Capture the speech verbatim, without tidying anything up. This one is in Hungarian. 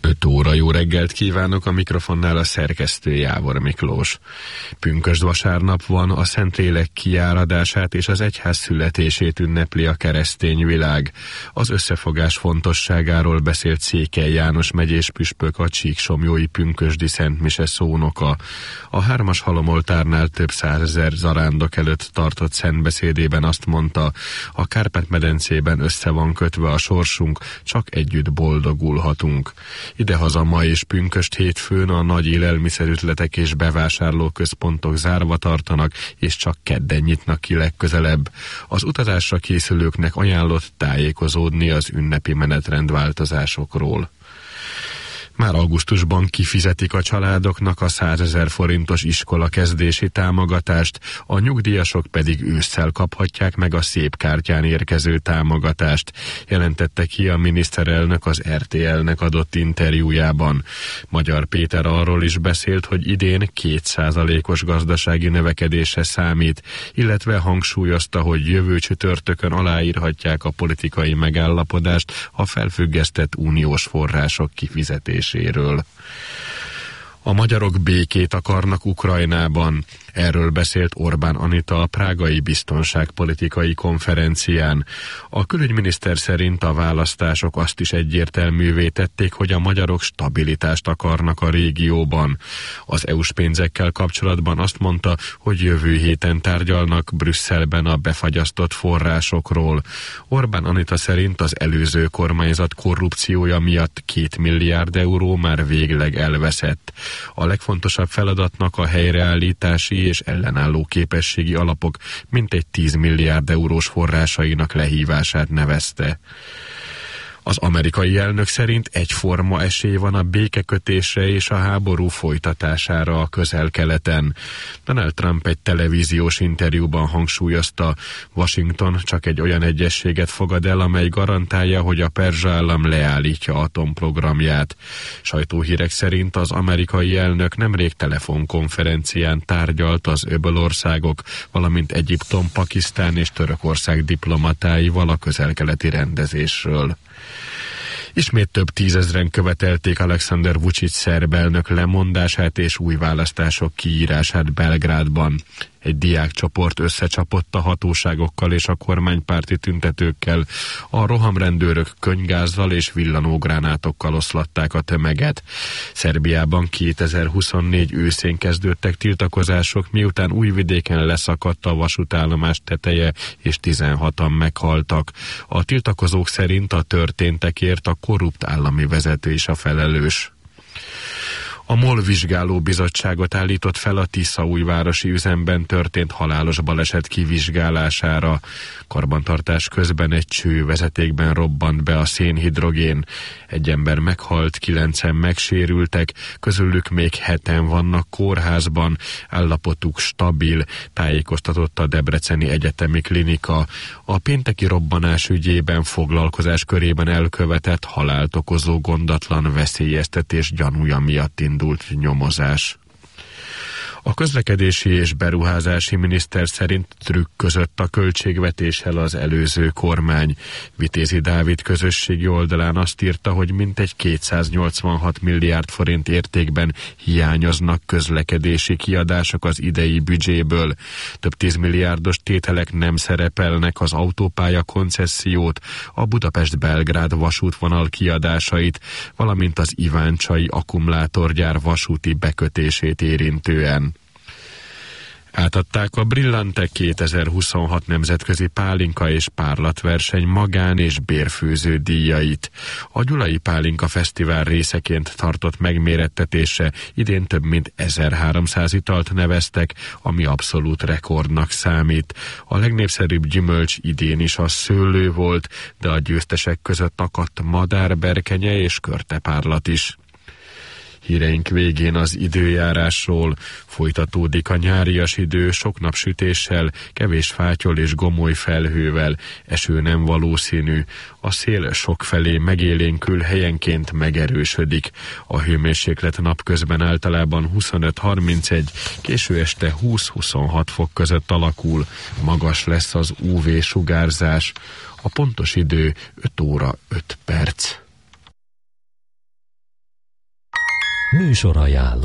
öt óra, jó reggelt kívánok, a mikrofonnál a szerkesztő Jávor Miklós. Pünkösd vasárnap van, a Szentlélek kiáradását és az egyház születését ünnepli a keresztény világ. Az összefogás fontosságáról beszélt Székely János megyés püspök, a csíksomjói pünkösdi szentmise szónoka. A hármas halomoltárnál több százezer zarándok előtt tartott szentbeszédében azt mondta, a Kárpát-medencében össze van kötve a sorsunk, csak együtt boldogulhatunk. Idehaza ma és pünkösd hétfőn a nagy élelmiszerüzletek és bevásárlóközpontok zárva tartanak, és csak kedden nyitnak ki legközelebb. Az utazásra készülőknek ajánlott tájékozódni az ünnepi menetrendváltozásokról. Már augusztusban kifizetik a családoknak a százezer forintos iskola kezdési támogatást, a nyugdíjasok pedig ősszel kaphatják meg a szép kártyán érkező támogatást, jelentette ki a miniszterelnök az er té el-nek adott interjújában. Magyar Péter arról is beszélt, hogy idén két százalékos gazdasági növekedésre számít, illetve hangsúlyozta, hogy jövő csütörtökön aláírhatják a politikai megállapodást a felfüggesztett uniós források kifizetéséről. A magyarok békét akarnak Ukrajnában. Erről beszélt Orbán Anita a prágai biztonságpolitikai konferencián. A külügyminiszter szerint a választások azt is egyértelművé tették, hogy a magyarok stabilitást akarnak a régióban. Az é u-s pénzekkel kapcsolatban azt mondta, hogy jövő héten tárgyalnak Brüsszelben a befagyasztott forrásokról. Orbán Anita szerint az előző kormányzat korrupciója miatt két milliárd euró már végleg elveszett. A legfontosabb feladatnak a helyreállítási és ellenálló képességi alapok mintegy tíz milliárd eurós forrásainak lehívását nevezte. Az amerikai elnök szerint egyforma esély van a békekötésre és a háború folytatására a Közel-Keleten. Donald Trump egy televíziós interjúban hangsúlyozta, Washington csak egy olyan egyezséget fogad el, amely garantálja, hogy a perzsa állam leállítja atomprogramját. Sajtóhírek szerint az amerikai elnök nemrég telefonkonferencián tárgyalt az öbölországok, valamint Egyiptom, Pakisztán és Törökország diplomatáival a közel-keleti rendezésről. Ismét több tízezren követelték Alexander Vučić szerb elnök lemondását és új választások kiírását Belgrádban. Egy diákcsoport összecsapott a hatóságokkal és a kormánypárti tüntetőkkel, a rohamrendőrök könygázzal és villanógránátokkal oszlatták a tömeget. Szerbiában kétezer-huszonnégy őszén kezdődtek tiltakozások, miután Újvidéken leszakadt a vasútállomás teteje, és tizenhatan meghaltak. A tiltakozók szerint a történtekért a korrupt állami vezető is a felelős. A MOL vizsgáló bizottságot állított fel a tiszaújvárosi üzemben történt halálos baleset kivizsgálására. Karbantartás közben egy csővezetékben robbant be a szénhidrogén. Egy ember meghalt, kilencen megsérültek, közülük még heten vannak kórházban, állapotuk stabil, tájékoztatott a Debreceni Egyetemi Klinika. A pénteki robbanás ügyében foglalkozás körében elkövetett halált okozó gondatlan veszélyeztetés gyanúja miatt indult nyomozás. A közlekedési és beruházási miniszter szerint trükközött a költségvetéssel az előző kormány. Vitézi Dávid közösségi oldalán azt írta, hogy mintegy kétszáznyolcvanhat milliárd forint értékben hiányoznak közlekedési kiadások az idei büdzséből. Több tízmilliárdos tételek nem szerepelnek az autópálya koncessziót, a Budapest-Belgrád vasútvonal kiadásait, valamint az iváncsai akkumulátorgyár vasúti bekötését érintően. Átadták a Brillante kétezer-huszonhat nemzetközi pálinka és párlatverseny magán- és bérfőző díjait. A Gyulai Pálinka Fesztivál részeként tartott megmérettetése idén több mint ezerháromszáz italt neveztek, ami abszolút rekordnak számít. A legnépszerűbb gyümölcs idén is a szőlő volt, de a győztesek között akadt madárberkenye és körtepárlat is. Híreink végén az időjárásról. Folytatódik a nyárias idő sok napsütéssel, kevés fátyol és gomoly felhővel, eső nem valószínű. A szél sokfelé megélénkül, helyenként megerősödik. A hőmérséklet napközben általában huszonöt-harmincegy, késő este húsz-huszonhat fok között alakul, magas lesz az ú vé sugárzás. A pontos idő öt óra öt perc. Műsor ajánló.